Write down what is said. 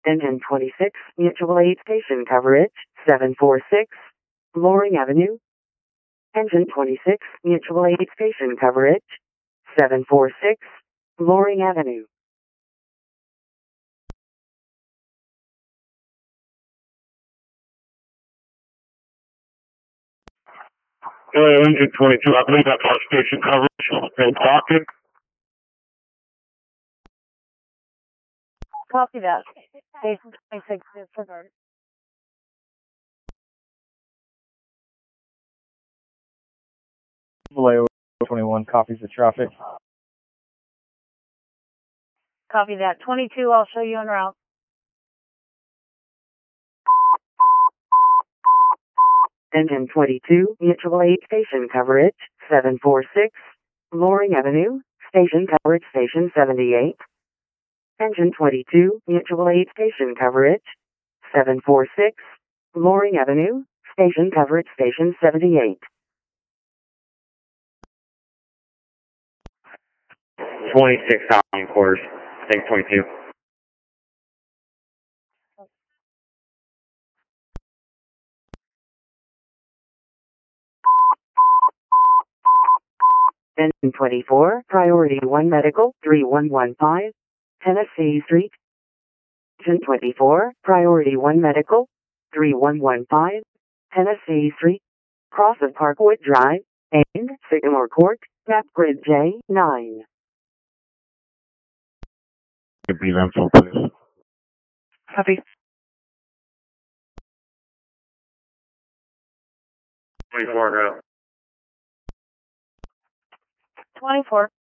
Engine 26, Mutual Aid Station coverage, 746, Loring Avenue. Engine 26, Mutual Aid Station coverage, 746, Loring Avenue. Engine 22, I believe that's our station coverage. And talking. Copy that. Station 26 is covered. Vallejo 21 copies the traffic. Copy that. 22, I'll show you en route. Engine 22, Mutual Aid Station coverage, 746, Loring Avenue, Station coverage, Station 78. Engine 22, Mutual Aid Station coverage, 746, Loring Avenue, Station coverage, Station 78. 26 on course. Take 22. Engine 24, Priority 1 Medical, 3115, Tennessee Street. Engine 24, Priority 1 Medical, 3115, Tennessee Street. Cross of Parkwood Drive, and Sycamore Court, map grid J9. Could be them, so please. Copy. 24 go. 24.